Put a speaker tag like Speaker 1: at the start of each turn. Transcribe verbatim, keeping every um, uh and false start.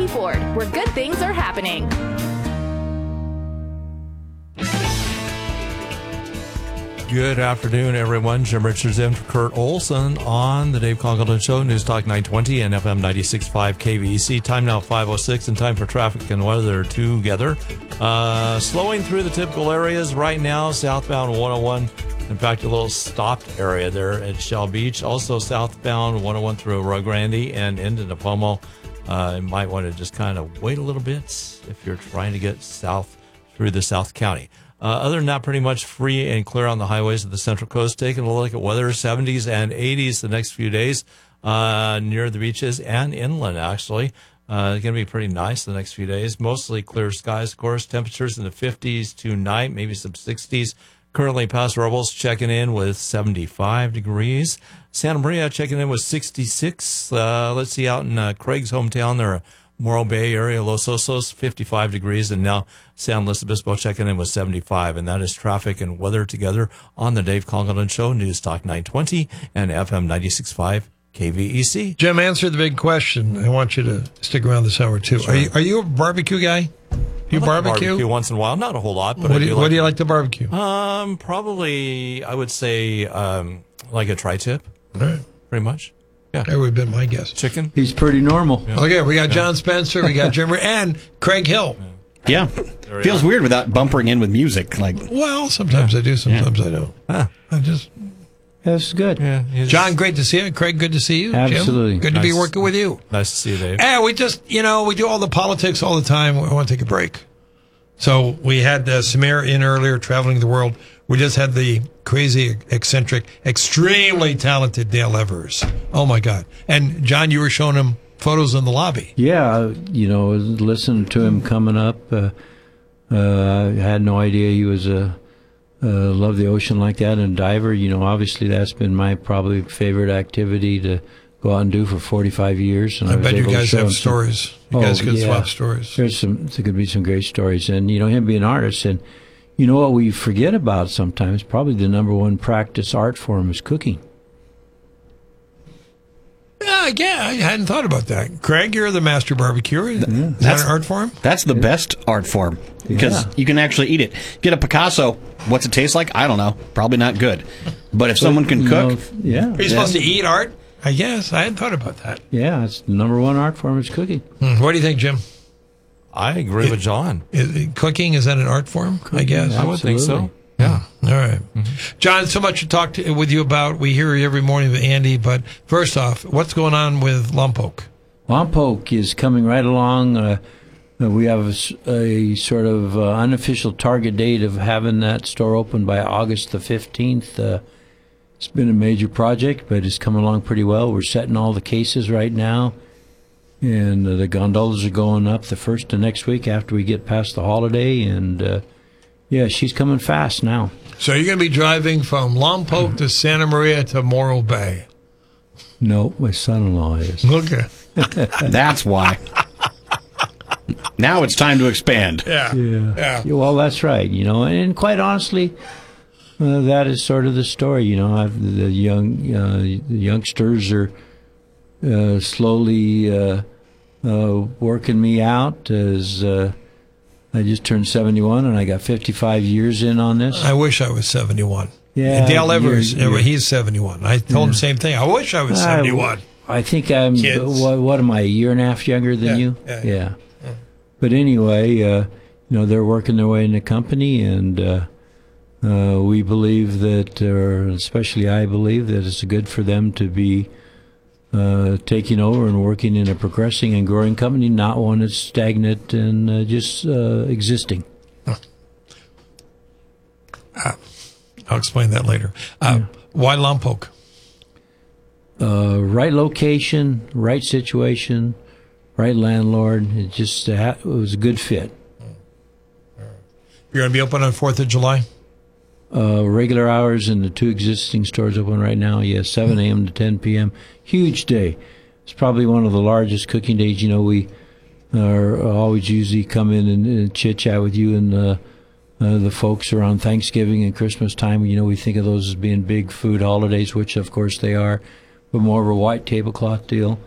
Speaker 1: City Ford, where good things are happening.
Speaker 2: Good afternoon, everyone. Jim Richards in for Kurt Olson on the Dave Congleton Show, News Talk nine twenty and F M ninety-six point five K V E C. Time now five oh six, and time for traffic and weather together. Uh, slowing through the typical areas right now, southbound one oh one. In fact, a little stopped area there at Shell Beach. Also southbound one oh one through Rio Grande and into Napomo. Uh, you might want to just kind of wait a little bit if you're trying to get south through the South County. Uh, other than that, pretty much free and clear on the highways of the Central Coast. Taking a look at weather, seventies and eighties the next few days uh, near the beaches and inland, actually. Uh, it's going to be pretty nice the next few days. Mostly clear skies, of course. Temperatures in the fifties tonight, maybe some sixties. Currently, Paso Robles checking in with seventy-five degrees. Santa Maria checking in with sixty-six. Uh, let's see, out in uh, Craig's hometown there, Morro Bay area, Los Osos, fifty-five degrees, and now San Luis Obispo checking in with seventy-five, and that is traffic and weather together on the Dave Congleton Show, News Talk nine twenty and F M ninety-six point five K V E C.
Speaker 3: Jim, answer the big question. I want you to stick around this hour, too. Sure. Are you, are you a barbecue guy? Do you
Speaker 2: I like
Speaker 3: barbecue?
Speaker 2: barbecue once in a while, not a whole lot, but
Speaker 3: what
Speaker 2: I
Speaker 3: do you,
Speaker 2: do
Speaker 3: what
Speaker 2: like
Speaker 3: do you like to barbecue?
Speaker 2: Um, probably, I would say, um, like a tri-tip,
Speaker 3: All right.
Speaker 2: pretty much. Yeah.
Speaker 3: That would have been my guess.
Speaker 2: Chicken.
Speaker 4: He's pretty normal.
Speaker 2: Yeah.
Speaker 3: Okay, we got John Spencer, we got Jim, and Craig Hill.
Speaker 5: Yeah.
Speaker 2: we
Speaker 5: Feels
Speaker 2: are.
Speaker 5: weird without bumpering in with music. Like,
Speaker 3: Well, sometimes I do, sometimes I don't.
Speaker 2: Huh.
Speaker 3: I just
Speaker 4: That's good.
Speaker 2: Yeah, he's-
Speaker 3: John, great to see you. Craig, good to see you.
Speaker 4: Absolutely.
Speaker 3: Jim, good to be
Speaker 2: Nice.
Speaker 3: working with you.
Speaker 2: Nice to see you, Dave.
Speaker 3: And we just, you know, we do all the politics all the time. We want to take a break. So we had uh, Samir in earlier, traveling the world. We just had the crazy, eccentric, extremely talented Dale Evers. Oh, my God. And, John, you were showing him photos in the lobby.
Speaker 4: Yeah, you know, listening to him coming up, uh, uh, I had no idea he was a uh, love the ocean like that and a diver. You know, obviously that's been my probably favorite activity to go out and do for forty-five years. And
Speaker 3: I,
Speaker 4: was
Speaker 3: bet you
Speaker 4: able to
Speaker 3: guys
Speaker 4: show
Speaker 3: have
Speaker 4: him some-
Speaker 3: stories. You
Speaker 4: Oh,
Speaker 3: guys could
Speaker 4: yeah.
Speaker 3: swap stories.
Speaker 4: There's some, there could be some great stories. And, you know, him being an artist. And, you know, what we forget about sometimes, probably the number one practice art form is cooking.
Speaker 3: Yeah, yeah, I hadn't thought about that. Craig, you're the master barbecuer. Is that
Speaker 5: That's-
Speaker 3: an art form?
Speaker 5: that's the best art form because
Speaker 4: Yeah.
Speaker 5: you can actually eat it. Get a Picasso. What's it taste like? I don't know. Probably not good. But if someone can
Speaker 4: You
Speaker 5: cook,
Speaker 4: know, if- yeah.
Speaker 3: Are you supposed to eat art? I guess. I hadn't thought about that.
Speaker 4: Yeah, it's the number one art form is cooking.
Speaker 3: Hmm, what do you think, Jim?
Speaker 2: I agree with John.
Speaker 3: Is, cooking, is that an art form? I guess.
Speaker 2: I would think so.
Speaker 4: Absolutely.
Speaker 2: Yeah.
Speaker 3: All right. John, so much to talk to, with you about. We hear you every morning with Andy, but first off, what's going on with Lompoc?
Speaker 4: Lompoc is coming right along. Uh, uh, we have a, s- a sort of uh, unofficial target date of having that store open by August the fifteenth. Uh, it's been a major project, but it's coming along pretty well. We're setting all the cases right now, and uh, the gondolas are going up the first of next week after we get past the holiday. And, uh, yeah, she's coming fast now.
Speaker 3: So you're going to be driving from Lompoc to Santa Maria to Morro Bay.
Speaker 4: No, my son-in-law is.
Speaker 3: Okay.
Speaker 5: that's why. Now it's time to expand.
Speaker 3: Yeah.
Speaker 4: Yeah.
Speaker 3: Yeah.
Speaker 4: Yeah, well, that's right. You know, and quite honestly, uh, that is sort of the story. You know, I've, the young uh, the youngsters are uh, slowly uh, uh, working me out as uh, I just turned seventy-one, and I got fifty-five years in on this.
Speaker 3: I wish I was seventy-one.
Speaker 4: Yeah,
Speaker 3: Dale Evers,
Speaker 4: you're- you're-
Speaker 3: he's seventy-one. I told him the same thing. I wish I was
Speaker 4: I-
Speaker 3: seventy-one.
Speaker 4: I think I'm.
Speaker 3: Kids.
Speaker 4: What, what am I? A year and a half younger than
Speaker 3: Yeah,
Speaker 4: you?
Speaker 3: yeah, yeah.
Speaker 4: But anyway, uh, you know, they're working their way in the company, and uh, uh, we believe that, or especially I believe that it's good for them to be uh, taking over and working in a progressing and growing company, not one that's stagnant and uh, just uh, existing.
Speaker 3: I'll explain that later. Uh, Why Lompoc?
Speaker 4: Uh, right location, right situation, right landlord. It just uh, ha- it was a good fit.
Speaker 3: You're going to be open on fourth of July?
Speaker 4: Uh, regular hours in the two existing stores open right now. Yes, seven a.m. to ten p.m. Huge day. It's probably one of the largest cooking days. You know, we are always usually come in and, and chit chat with you and uh, uh, the folks around Thanksgiving and Christmas time. You know, we think of those as being big food holidays, which of course they are, but more of a white tablecloth deal.